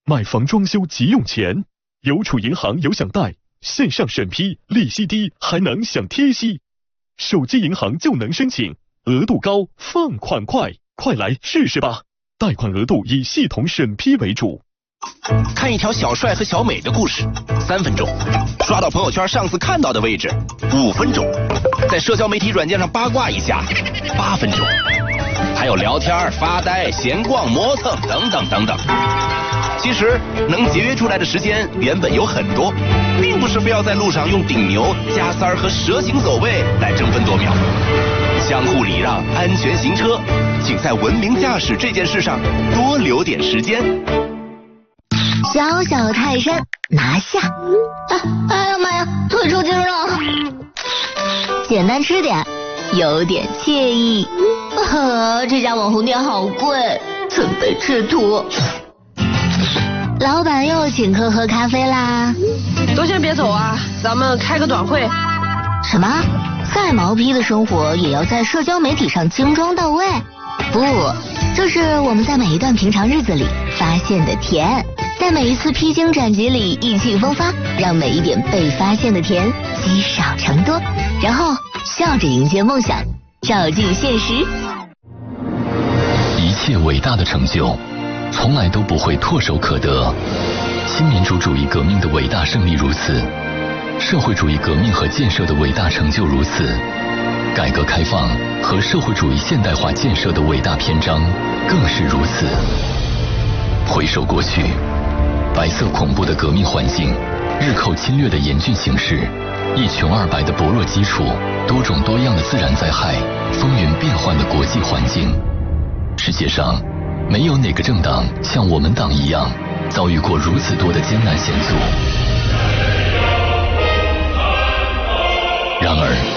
买房装修急用钱，邮储银行有享贷，线上审批，利息低，还能享贴息。手机银行就能申请，额度高，放款快，快来试试吧！贷款额度以系统审批为主。 看一条小帅和小美的故事，3分钟；刷到朋友圈上次看到的位置，5分钟；在社交媒体软件上八卦一下，8分钟；还有聊天、发呆、闲逛、磨蹭等等等等。其实能节约出来的时间原本有很多，并不是非要在路上用顶牛、加塞儿和蛇形走位来争分夺秒。相互礼让，安全行车，请在文明驾驶这件事上多留点时间。 小小泰山拿下！哎呀妈呀，腿抽筋了！简单吃点，有点惬意。这家网红店好贵，准备吃土。老板又请客喝咖啡啦！ 都先别走啊，咱们开个短会。 什么？再毛坯的生活也要在社交媒体上精装到位？不，这是我们在每一段平常日子里发现的甜，在每一次披荆斩棘里意气风发，让每一点被发现的甜积少成多，然后笑着迎接梦想，照进现实。 一切伟大的成就从来都不会唾手可得，新民主主义革命的伟大胜利如此，社会主义革命和建设的伟大成就如此，改革开放和社会主义现代化建设的伟大篇章更是如此。回首过去，白色恐怖的革命环境，日寇侵略的严峻形势，一穷二白的薄弱基础，多种多样的自然灾害，风云变幻的国际环境，世界上没有哪个政党像我们党一样遭遇过如此多的艰难险阻。然而